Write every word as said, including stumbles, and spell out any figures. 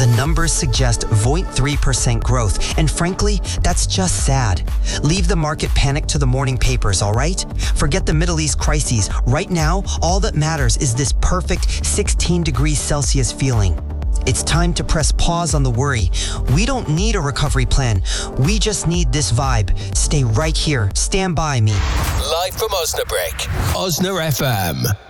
numbers suggest zero point three percent growth, and frankly, that's just sad. Leave the market panic to the morning papers, all right? Forget the Middle East crises. Right now, all that matters is this perfect sixteen degrees Celsius feeling. It's time to press pause on the worry. We don't need a recovery plan. We just need this vibe. Stay right here. Stand by me. Live from Osnabrück, Osna F M.